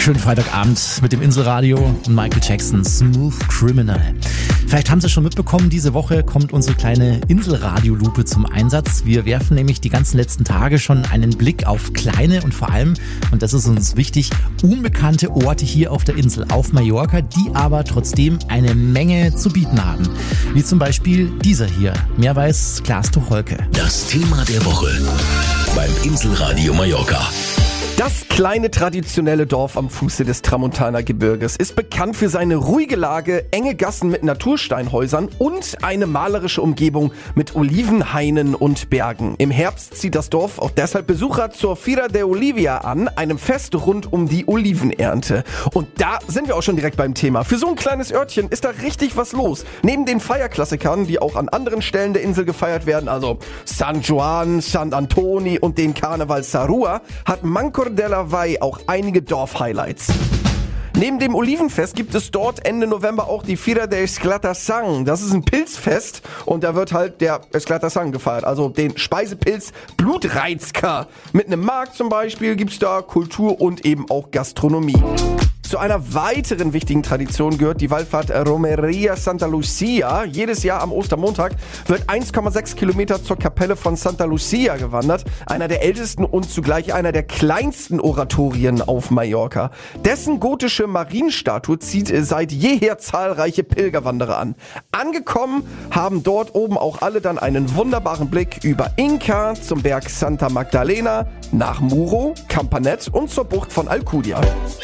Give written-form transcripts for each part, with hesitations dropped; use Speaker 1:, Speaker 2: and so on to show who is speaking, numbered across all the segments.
Speaker 1: Schönen Freitagabend mit dem Inselradio und Michael Jackson, Smooth Criminal. Vielleicht haben Sie schon mitbekommen, diese Woche kommt unsere kleine Inselradiolupe zum Einsatz. Wir werfen nämlich die ganzen letzten Tage schon einen Blick auf kleine und vor allem, und das ist uns wichtig, unbekannte Orte hier auf der Insel, auf Mallorca, die aber trotzdem eine Menge zu bieten haben. Wie zum Beispiel dieser hier. Mehr weiß Klaas Tucholke.
Speaker 2: Das Thema der Woche beim Inselradio Mallorca.
Speaker 3: Das kleine traditionelle Dorf am Fuße des Tramontana-Gebirges ist bekannt für seine ruhige Lage, enge Gassen mit Natursteinhäusern und eine malerische Umgebung mit Olivenhainen und Bergen. Im Herbst zieht das Dorf auch deshalb Besucher zur Fira de Olivia an, einem Fest rund um die Olivenernte. Und da sind wir auch schon direkt beim Thema. Für so ein kleines Örtchen ist da richtig was los. Neben den Feierklassikern, die auch an anderen Stellen der Insel gefeiert werden, also San Juan, San Antoni und den Karneval Sarua, hat Mancor de la Vall auch einige Dorf-Highlights. Neben dem Olivenfest gibt es dort Ende November auch die Fira de Esclatasang. Das ist ein Pilzfest und da wird halt der Esclatasang gefeiert, also den Speisepilz Blutreizker. Mit einem Markt zum Beispiel gibt's da Kultur und eben auch Gastronomie. Zu einer weiteren wichtigen Tradition gehört die Wallfahrt Romeria Santa Lucia. Jedes Jahr am Ostermontag wird 1,6 Kilometer zur Kapelle von Santa Lucia gewandert. Einer der ältesten und zugleich einer der kleinsten Oratorien auf Mallorca. Dessen gotische Marienstatue zieht seit jeher zahlreiche Pilgerwanderer an. Angekommen haben dort oben auch alle dann einen wunderbaren Blick über Inca zum Berg Santa Magdalena, nach Muro, Campanet und zur Bucht von Alcudia.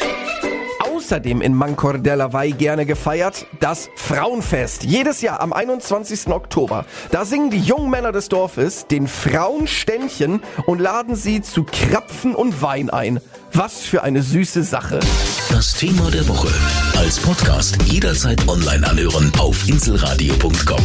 Speaker 3: Außerdem in Mancor de la Vall gerne gefeiert, das Frauenfest. Jedes Jahr am 21. Oktober. Da singen die jungen Männer des Dorfes den Frauen Ständchen und laden sie zu Krapfen und Wein ein. Was für eine süße Sache.
Speaker 2: Das Thema der Woche als Podcast jederzeit online anhören auf inselradio.com.